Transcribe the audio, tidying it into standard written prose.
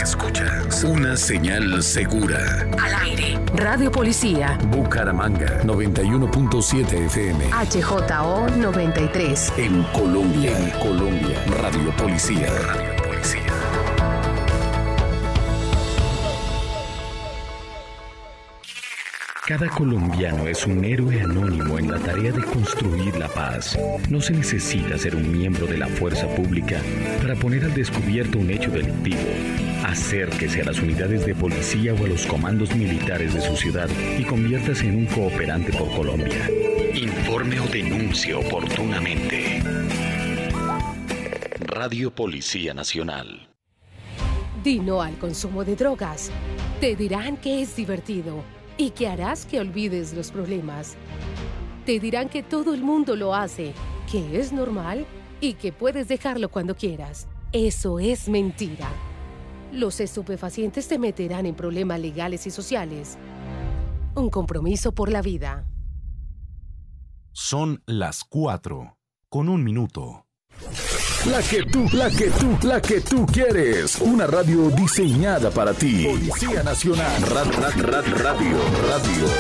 Escuchas una señal segura. Al aire. Radio Policía. Bucaramanga 91.7 FM. HJO 93. En Colombia. Radio Policía. Cada colombiano es un héroe anónimo en la tarea de construir la paz. No se necesita ser un miembro de la fuerza pública para poner al descubierto un hecho delictivo. Acérquese a las unidades de policía o a los comandos militares de su ciudad y conviértase en un cooperante por Colombia. Informe o denuncie oportunamente. Radio Policía Nacional. Di no al consumo de drogas. Te dirán que es divertido y que harás que olvides los problemas. Te dirán que todo el mundo lo hace, que es normal y que puedes dejarlo cuando quieras. Eso es mentira. Los estupefacientes te meterán en problemas legales y sociales. Un compromiso por la vida. Son las 4:01. La que tú quieres. Una radio diseñada para ti. Policía Nacional. Radio.